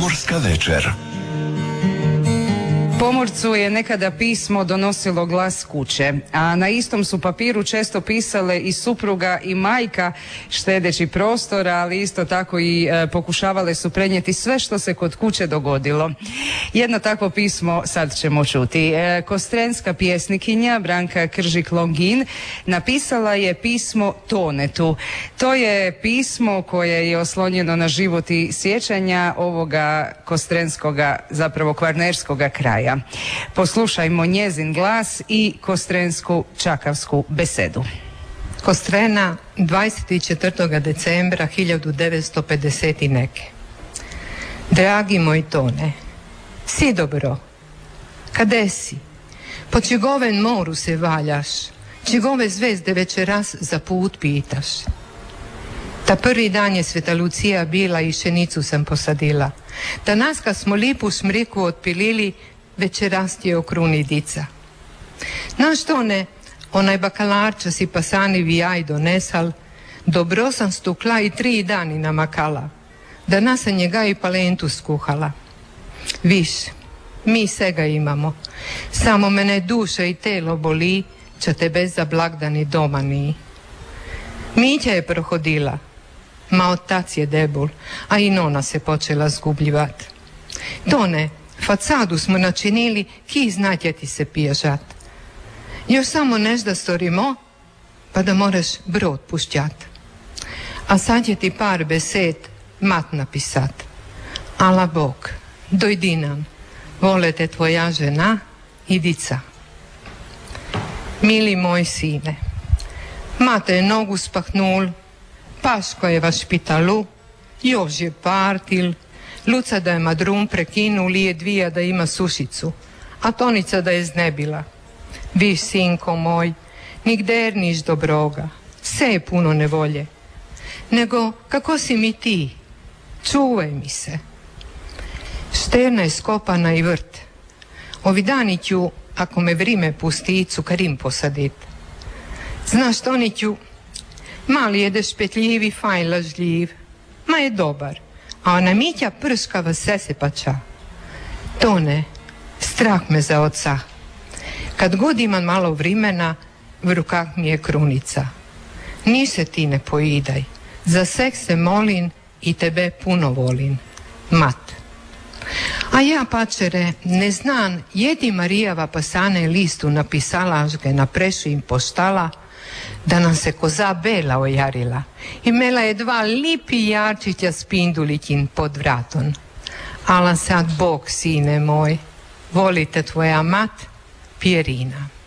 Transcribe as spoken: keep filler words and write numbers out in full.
Pomorska večer. Pomorcu je nekada pismo donosilo glas kuće, a na istom su papiru često pisale i supruga i majka, štedeći prostora, ali isto tako i e, pokušavale su prenijeti sve što se kod kuće dogodilo. Jedno takvo pismo sad ćemo čuti. E, kostrenska pjesnikinja Branka Kržik-Longin napisala je pismo Tonetu. To je pismo koje je oslonjeno na život i sjećanja ovoga kostrenskoga, zapravo kvarnerskoga kraja. Poslušajmo njezin glas i kostrensku čakavsku besedu. Kostrena, dvadeset četvrtog decembra hiljadu devetsto pedeset neke. Dragi moj Tone, si dobro? Kade si? Po čigoven moru se valjaš, čigove zvezde večeras za put pitaš. Ta prvi dan je Sveta Lucija bila i šenicu sam posadila. Danas kad smo lipu smriku otpilili, večeras ti je okruni dica. Naš Tone, onaj bakalarča si pasani vijaj donesal, dobro sam stukla i tri dani namakala. Danas sam njega i palentu skuhala. Viš, mi svega imamo, samo mene duša i telo boli, če te bez za blagdani doma ni. Mitja je prohodila, ma otac je debul, a i nona se počela zgubljivat. Tone, facadu smo načinili, ki znatje ti se pježat. Još samo nešto storimo, pa da moraš brod pušćat. A sad je ti par besed mat napisat. Ala Bog, dojdi nam, volete tvoja žena i dica. Mili moj sine, mate je nogu spahnul, Paško je vaš pitalu, još je partil, Luca da je madrum prekinu, lije dvija da ima sušicu, a Tonica da je znebila. Viš, sinko moj, nigder niš dobroga, sve je puno nevolje. Nego, kako si mi ti? Čuvaj mi se. Šterna je skopana i vrt. Ovi dani ću, ako me vrime pusti, cukarim posadit. Znaš, Toniću, mali je dešpetljiv i fajn lažljiv, ma je dobar, a ona Mitja prškava se se pača. Tone, strah me za oca. Kad god imam malo vrimena, v rukah mi je krunica. Ni se ti ne poidaj, za seks se molin i tebe puno volin. Mat. A ja, pačere, ne znan, jedi Marijava pasane listu napisala, až ga naprešu im poštala, da nam se koza bela ojarila. Imela je dva lipi jarčića s pindulićin pod vratom. Ala sad Bog, sine moj, volite tvoja mat, Pjerina.